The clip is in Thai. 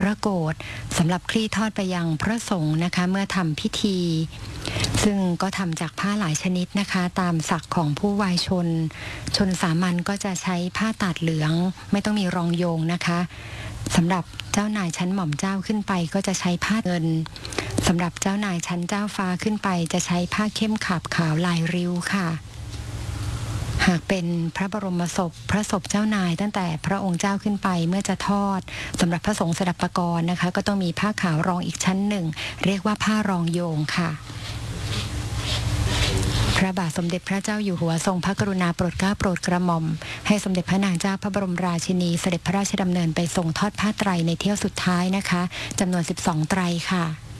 พระโกฐสำหรับคลี่ทอดไปยังพระสงฆ์นะคะเมื่อทำพิธี ซึ่งก็ทำจากผ้าหลายชนิดนะคะตามศักดิ์ของผู้วายชนสามัญก็จะใช้ผ้าตัดเหลืองไม่ต้องมีรองโยงนะคะสำหรับเจ้านายชั้นหม่อมเจ้าขึ้นไปก็จะใช้ผ้าเงินสำหรับเจ้านายชั้นเจ้าฟ้าขึ้นไปจะใช้ผ้าเข้มขาบขาวลายริ้วค่ะหากเป็นพระบรมศพพระศพเจ้านายตั้งแต่พระองค์เจ้าขึ้นไปเมื่อจะทอดสำหรับพระสงฆ์สดับปกรณ์นะคะก็ต้องมีผ้าขาวรองอีกชั้นหนึ่งเรียกว่าผ้ารองโยงค่ะพระบาทสมเด็จพระเจ้าอยู่หัวทรงพระกรุณาโปรดเกล้าโปรดกระหม่อมให้สมเด็จพระนางเจ้าพระบรมราชินีเสด็จพระราชดำเนินไปทรงทอดผ้าไตรในเที่ยวสุดท้ายนะคะจำนวน12ไตรค่ะ